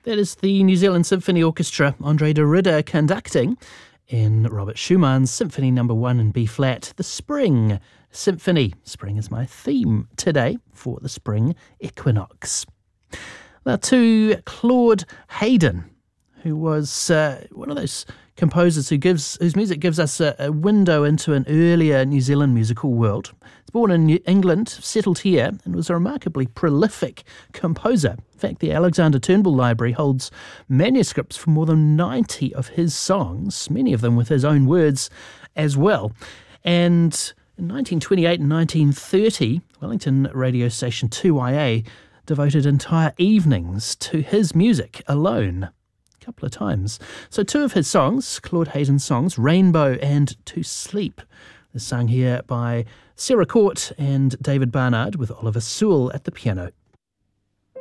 That is the New Zealand Symphony Orchestra, Andre de Ridder conducting in Robert Schumann's Symphony No. 1 in B-flat, the Spring Symphony. Spring is my theme today for the spring equinox. Now to Claude Hayden, who was one of those composers whose music gives us a window into an earlier New Zealand musical world. He's born in England, settled here, and was a remarkably prolific composer. In fact, the Alexander Turnbull Library holds manuscripts for more than 90 of his songs, many of them with his own words as well. And in 1928 and 1930, Wellington radio station 2YA devoted entire evenings to his music alone. Couple of times. So two of his songs, Claude Hayden's songs, Rainbow and To Sleep, are sung here by Sarah Court and David Barnard with Oliver Sewell at the piano.